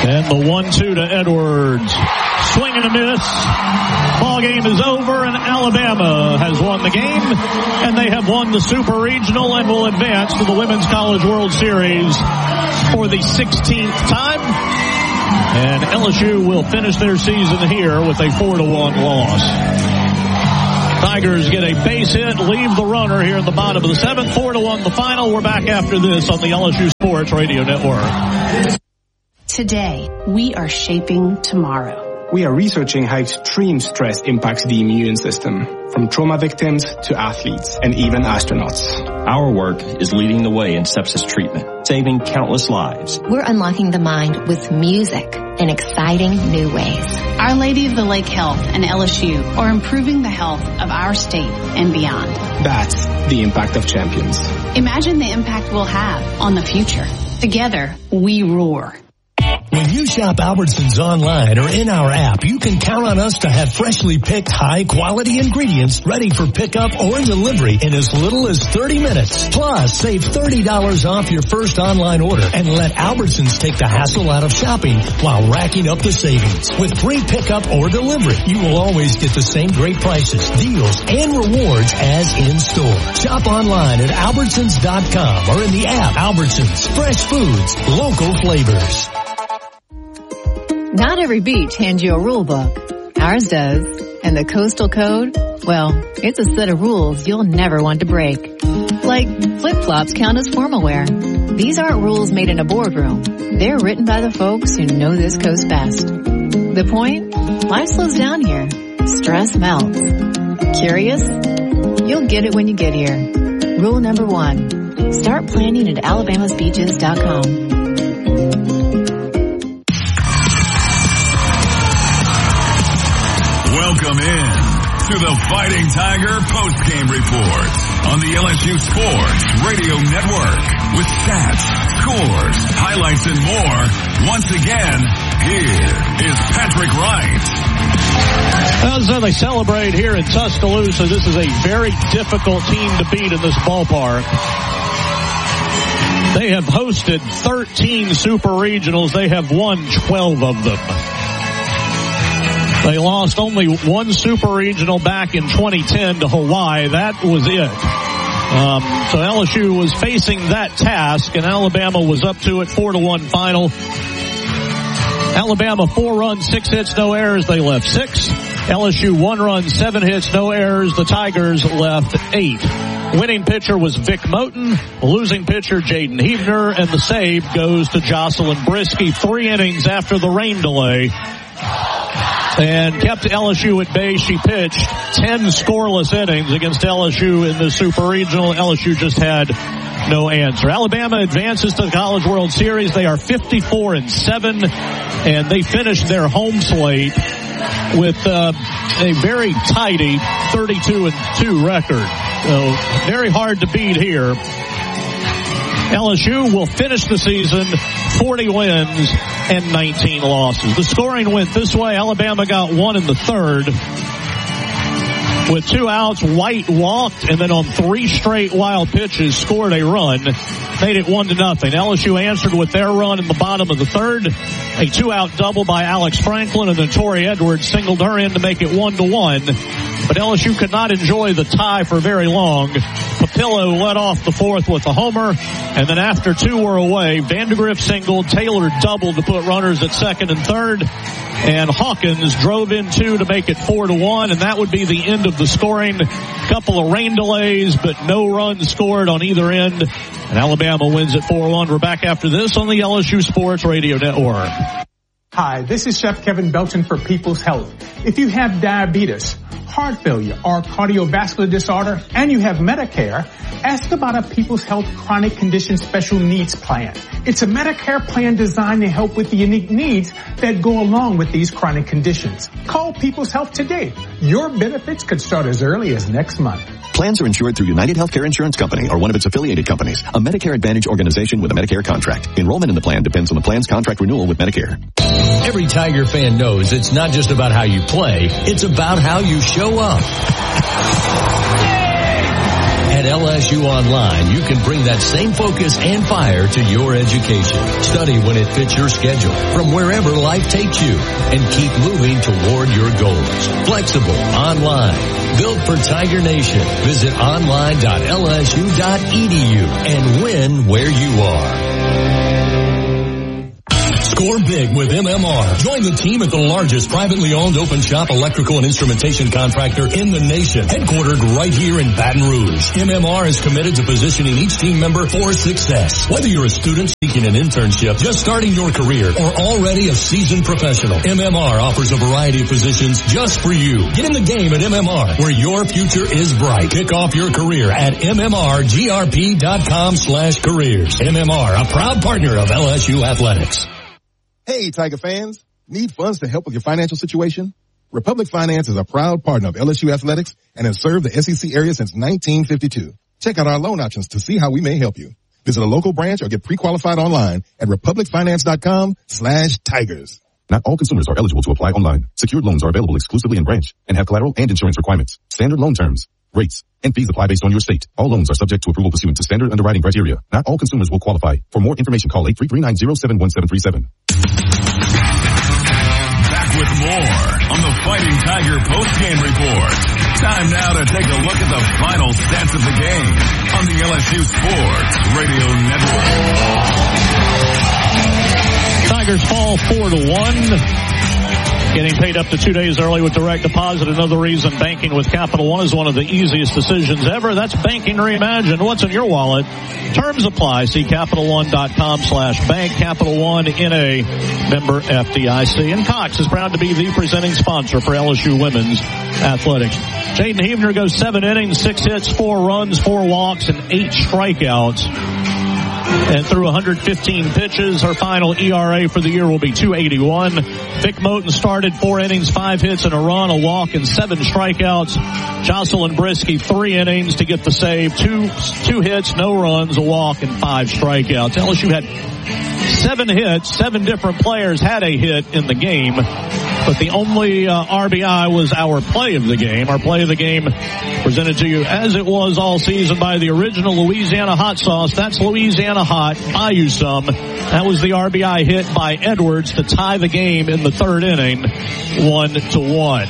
And the 1-2 to Edwards. Swing and a miss. Ball game is over, and Alabama has won the game, and they have won the Super Regional and will advance to the Women's College World Series for the 16th time. And LSU will finish their season here with a 4-1 loss. Tigers get a base hit, leave the runner here in the bottom of the 7th. 4-1 the final. We're back after this on the LSU Sports Radio Network. Today, we are shaping tomorrow. We are researching how extreme stress impacts the immune system, from trauma victims to athletes and even astronauts. Our work is leading the way in sepsis treatment, saving countless lives. We're unlocking the mind with music in exciting new ways. Our Lady of the Lake Health and LSU are improving the health of our state and beyond. That's the impact of champions. Imagine the impact we'll have on the future. Together, we roar. When you shop Albertsons online or in our app, you can count on us to have freshly picked high-quality ingredients ready for pickup or delivery in as little as 30 minutes. Plus, save $30 off your first online order and let Albertsons take the hassle out of shopping while racking up the savings. With free pickup or delivery, you will always get the same great prices, deals, and rewards as in store. Shop online at Albertsons.com or in the app. Albertsons, fresh foods, local flavors. Not every beach hands you a rule book. Ours does. And the Coastal Code? Well, it's a set of rules you'll never want to break. Like, flip-flops count as formal wear. These aren't rules made in a boardroom. They're written by the folks who know this coast best. The point? Life slows down here. Stress melts. Curious? You'll get it when you get here. Rule number 1. Start planning at alabamasbeaches.com. Welcome in to the Fighting Tiger postgame report on the LSU Sports Radio Network with stats, scores, highlights, and more. Once again, here is Patrick Wright. As they celebrate here in Tuscaloosa, this is a very difficult team to beat in this ballpark. They have hosted 13 Super Regionals. They have won 12 of them. They lost only one Super Regional back in 2010 to Hawaii. That was it. So LSU was facing that task, and Alabama was up to it. 4-1 final. Alabama 4 runs, 6 hits, no errors. They left 6. LSU 1 run, 7 hits, no errors. The Tigers left 8. Winning pitcher was Vic Moten. Losing pitcher Jaden Heavner, and the save goes to Jocelyn Brisky. 3 innings after the rain delay, and kept LSU at bay. She pitched 10 scoreless innings against LSU in the Super Regional. LSU just had no answer. Alabama advances to the College World Series. They are 54-7, and they finished their home slate with a very tidy 32-2 record. So very hard to beat here. LSU will finish the season 40 wins and 19 losses. The scoring went this way. Alabama got 1 in the 3rd. With 2 outs, White walked, and then on 3 straight wild pitches scored a run, made it 1-0. LSU answered with their run in the bottom of the 3rd. A 2-out double by Alex Franklin, and then Tori Edwards singled her in to make it 1-1. But LSU could not enjoy the tie for very long. Papillo led off the 4th with a homer, and then after 2 were away, Vandegrift singled, Taylor doubled to put runners at 2nd and 3rd, and Hawkins drove in 2 to make it 4-1, and that would be the end of the scoring. Couple of rain delays, but no runs scored on either end, and Alabama wins at 4-1. We're back after this on the LSU Sports Radio Network. Hi, this is Chef Kevin Belton for People's Health. If you have diabetes, heart failure, or cardiovascular disorder, and you have Medicare, ask about a People's Health Chronic Condition Special Needs Plan. It's a Medicare plan designed to help with the unique needs that go along with these chronic conditions. Call People's Health today. Your benefits could start as early as next month. Plans are insured through United Healthcare Insurance Company or one of its affiliated companies, a Medicare Advantage organization with a Medicare contract. Enrollment in the plan depends on the plan's contract renewal with Medicare. Every Tiger fan knows it's not just about how you play, it's about how you show up. At LSU Online, you can bring that same focus and fire to your education. Study when it fits your schedule from wherever life takes you and keep moving toward your goals. Flexible, online, built for Tiger Nation. Visit online.lsu.edu and win where you are. Score big with MMR. Join the team at the largest privately owned open shop electrical and instrumentation contractor in the nation, headquartered right here in Baton Rouge. MMR is committed to positioning each team member for success. Whether you're a student seeking an internship, just starting your career, or already a seasoned professional, MMR offers a variety of positions just for you. Get in the game at MMR, where your future is bright. Kick off your career at mmrgrp.com/careers. MMR, a proud partner of LSU Athletics. Hey, Tiger fans. Need funds to help with your financial situation? Republic Finance is a proud partner of LSU Athletics and has served the SEC area since 1952. Check out our loan options to see how we may help you. Visit a local branch or get pre-qualified online at republicfinance.com/tigers. Not all consumers are eligible to apply online. Secured loans are available exclusively in branch and have collateral and insurance requirements. Standard loan terms, rates, and fees apply based on your state. All loans are subject to approval pursuant to standard underwriting criteria. Not all consumers will qualify. For more information, call 833-907-1737. Back with more on the Fighting Tiger postgame report. Time now to take a look at the final stats of the game on the LSU Sports Radio Network. Tigers fall 4-1. Getting paid up to 2 days early with direct deposit. Another reason banking with Capital One is one of the easiest decisions ever. That's banking reimagined. What's in your wallet? Terms apply. See CapitalOne.com/bank. Capital One NA, member FDIC. And Cox is proud to be the presenting sponsor for LSU women's athletics. Jaden Huebner goes 7 innings, 6 hits, 4 runs, 4 walks, and 8 strikeouts. And through 115 pitches, her final ERA for the year will be 2.81. Vic Moten started 4 innings, 5 hits and a run, a walk, and 7 strikeouts. Jocelyn Brisky 3 innings to get the save, 2 hits, no runs, a walk, and 5 strikeouts. LSU had 7 hits. 7 different players had a hit in the game, but the only RBI was our play of the game. Our play of the game presented to you as it was all season by the original Louisiana hot sauce. That's Louisiana Hot. Buy you some. That was the RBI hit by Edwards to tie the game in the 3rd inning, 1-1.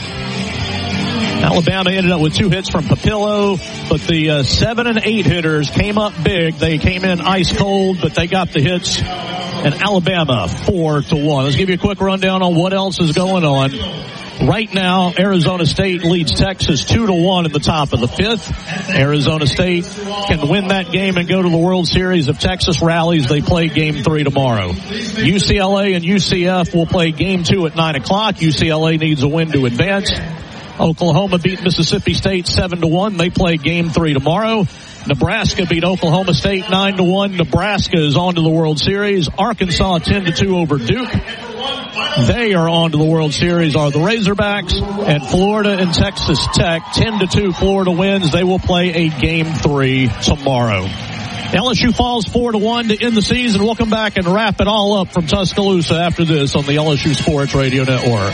Alabama ended up with 2 hits from Papillo, but the 7 and 8 hitters came up big. They came in ice cold, but they got the hits. And Alabama 4-1. Let's give you a quick rundown on what else is going on. Right now, Arizona State leads Texas 2-1 in the top of the 5th. Arizona State can win that game and go to the World Series. If Texas rallies, they play Game 3 tomorrow. UCLA and UCF will play Game 2 at 9 o'clock. UCLA needs a win to advance. Oklahoma beat Mississippi State 7-1. They play Game 3 tomorrow. Nebraska beat Oklahoma State 9-1. Nebraska is on to the World Series. Arkansas 10-2 over Duke. They are on to the World Series, are the Razorbacks. And Florida and Texas Tech 10-2. Florida wins. They will play a Game 3 tomorrow. LSU falls 4-1 to end the season. We'll come back and wrap it all up from Tuscaloosa after this on the LSU Sports Radio Network.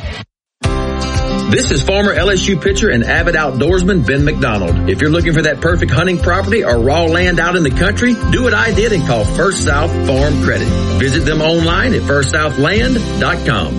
This is former LSU pitcher and avid outdoorsman Ben McDonald. If you're looking for that perfect hunting property or raw land out in the country, do what I did and call First South Farm Credit. Visit them online at firstsouthland.com.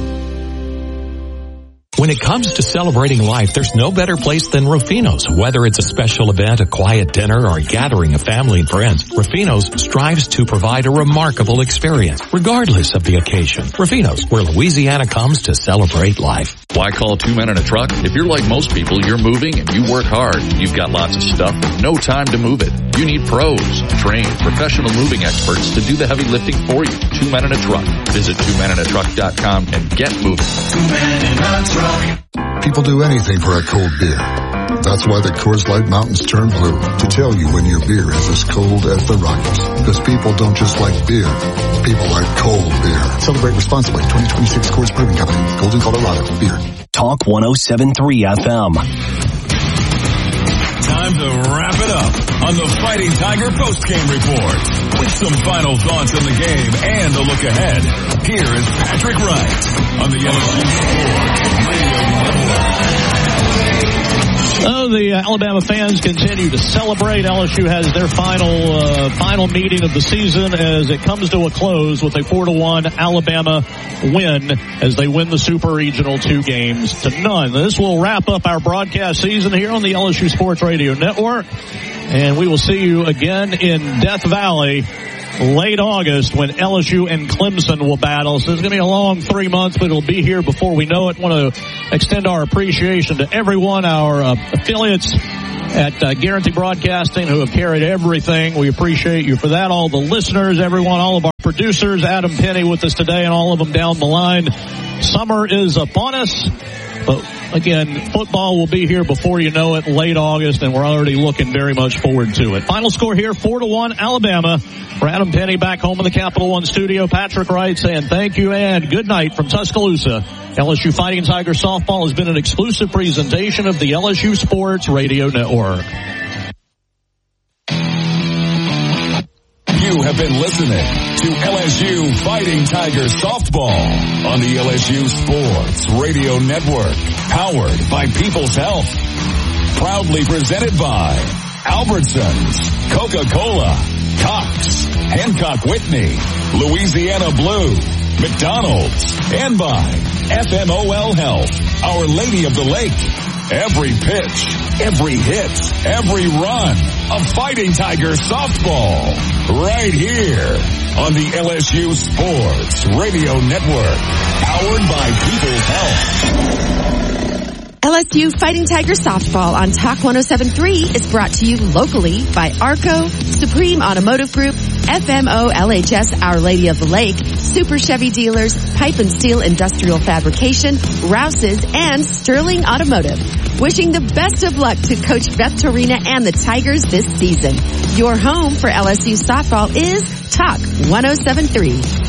When it comes to celebrating life, there's no better place than Rufino's. Whether it's a special event, a quiet dinner, or a gathering of family and friends, Rufino's strives to provide a remarkable experience, regardless of the occasion. Rufino's, where Louisiana comes to celebrate life. Why call 2 men and a truck? If you're like most people, you're moving and you work hard. You've got lots of stuff, but no time to move it. You need pros, trained, professional moving experts to do the heavy lifting for you. 2 men and a truck. Visit 2menandatruck.com and get moving. 2 men in a truck. People do anything for a cold beer. That's why the Coors Light Mountains turn blue, to tell you when your beer is as cold as the Rockies. Because people don't just like beer, people like cold beer. Celebrate responsibly. 2026 Coors Brewing Company, Golden, Colorado. Beer. Talk 107.3 FM. Time to wrap it up on the Fighting Tiger postgame report with some final thoughts on the game and a look ahead. Here is Patrick Wright on the LSU Sports Radio Network. Oh, the Alabama fans continue to celebrate. LSU has their final meeting of the season as it comes to a close with a 4-1 Alabama win as they win the Super Regional 2-0. This will wrap up our broadcast season here on the LSU Sports Radio Network. And we will see you again in Death Valley late August when LSU and Clemson will battle. So it's going to be a long 3 months, but it'll be here before we know it. I want to extend our appreciation to everyone, our affiliates at Guarantee Broadcasting who have carried everything. We appreciate you for that. All the listeners, everyone, all of our producers, Adam Penny with us today and all of them down the line. Summer is upon us. But again, football will be here before you know it, late August, and we're already looking very much forward to it. Final score here, 4-1 Alabama. For Adam Penny back home in the Capital One studio, Patrick Wright saying thank you and good night from Tuscaloosa. LSU Fighting Tigers softball has been an exclusive presentation of the LSU Sports Radio Network. You have been listening to LSU Fighting Tigers softball on the LSU Sports Radio Network, powered by People's Health. Proudly presented by Albertsons, Coca-Cola, Cox, Hancock Whitney, Louisiana Blue, McDonald's, and by FMOL Health, Our Lady of the Lake. Every pitch, every hit, every run of Fighting Tigers softball. Right here on the LSU Sports Radio Network. Powered by People's Health. LSU Fighting Tigers softball on Talk 107.3 is brought to you locally by Arco, Supreme Automotive Group, FMO LHS Our Lady of the Lake, Super Chevy Dealers, Pipe and Steel Industrial Fabrication, Rouse's, and Sterling Automotive. Wishing the best of luck to Coach Beth Torina and the Tigers this season. Your home for LSU softball is Talk 107.3.